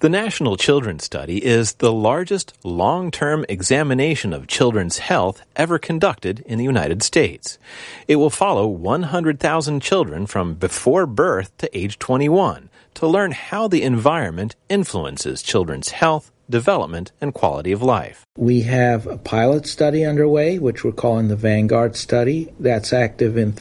The National Children's Study is the largest long-term examination of children's health ever conducted in the United States. It will follow 100,000 children from before birth to age 21 to learn how the environment influences children's health, development, and quality of life. We have a pilot study underway, which we're calling the Vanguard Study. That's active in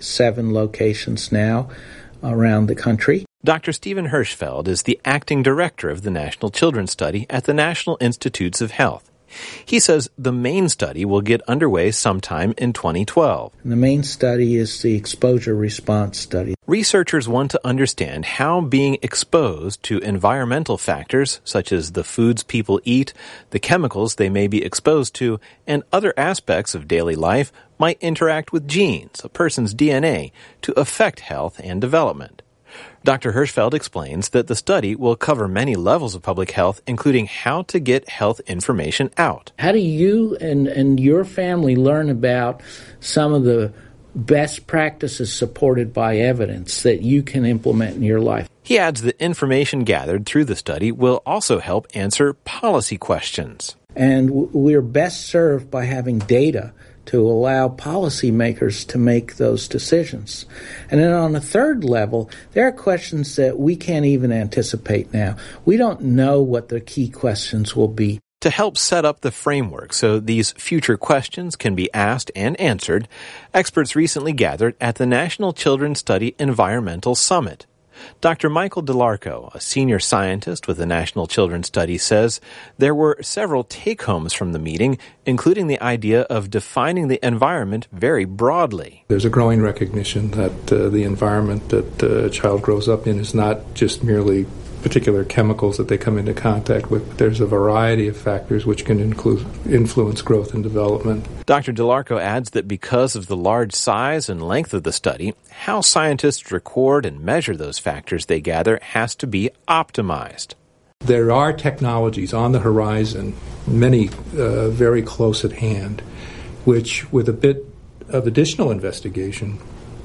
37 locations now around the country. Dr. Stephen Hirschfeld is the acting director of the National Children's Study at the National Institutes of Health. He says the main study will get underway sometime in 2012. And the main study is the exposure response study. Researchers want to understand how being exposed to environmental factors, such as the foods people eat, the chemicals they may be exposed to, and other aspects of daily life might interact with genes, a person's DNA, to affect health and development. Dr. Hirschfeld explains that the study will cover many levels of public health, including how to get health information out. How do you and your family learn about some of the best practices supported by evidence that you can implement in your life? He adds that information gathered through the study will also help answer policy questions. And we're best served by having data to allow policymakers to make those decisions. And then on a third level, there are questions that we can't even anticipate now. We don't know what the key questions will be. To help set up the framework so these future questions can be asked and answered, experts recently gathered at the National Children's Study Environmental Summit. Dr. Michael DeLarco, a senior scientist with the National Children's Study, says there were several take-homes from the meeting, including the idea of defining the environment very broadly. There's a growing recognition that the environment that a child grows up in is not just merely particular chemicals that they come into contact with. There's a variety of factors which can influence growth and development. Dr. DeLarco adds that because of the large size and length of the study, how scientists record and measure those factors they gather has to be optimized. There are technologies on the horizon, many very close at hand, which with a bit of additional investigation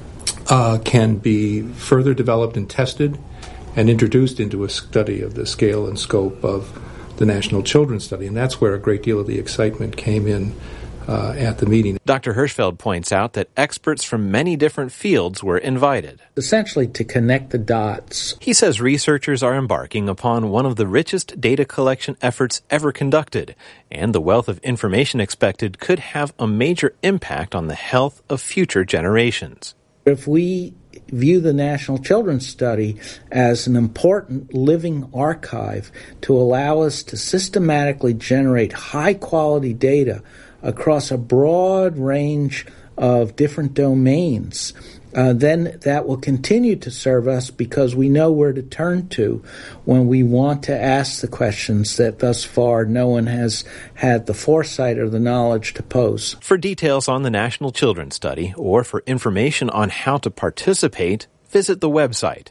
can be further developed and tested and introduced into a study of the scale and scope of the National Children's Study. And that's where a great deal of the excitement came in at the meeting. Dr. Hirschfeld points out that experts from many different fields were invited. Essentially to connect the dots. He says researchers are embarking upon one of the richest data collection efforts ever conducted, and the wealth of information expected could have a major impact on the health of future generations. If we view the National Children's Study as an important living archive to allow us to systematically generate high-quality data across a broad range of different domains, then that will continue to serve us because we know where to turn to when we want to ask the questions that thus far no one has had the foresight or the knowledge to pose. For details on the National Children's Study or for information on how to participate, visit the website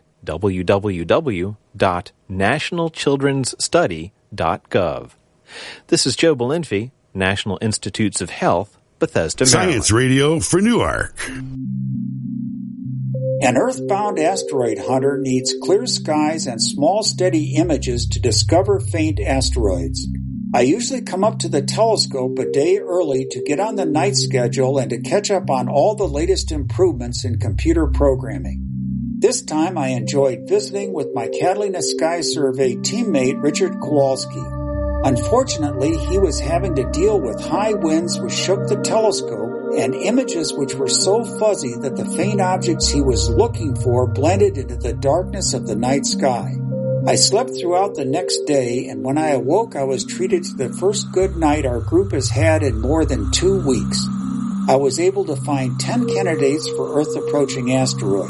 www.nationalchildrensstudy.gov. This is Joe Belinfy, National Institutes of Health, Bethesda, Maryland. Science Radio for Newark. An earthbound asteroid hunter needs clear skies and small, steady images to discover faint asteroids. I usually come up to the telescope a day early to get on the night schedule and to catch up on all the latest improvements in computer programming. This time I enjoyed visiting with my Catalina Sky Survey teammate Richard Kowalski. Unfortunately, he was having to deal with high winds which shook the telescope and images which were so fuzzy that the faint objects he was looking for blended into the darkness of the night sky. I slept throughout the next day, and when I awoke I was treated to the first good night our group has had in more than 2 weeks. I was able to find 10 candidates for Earth-approaching asteroids.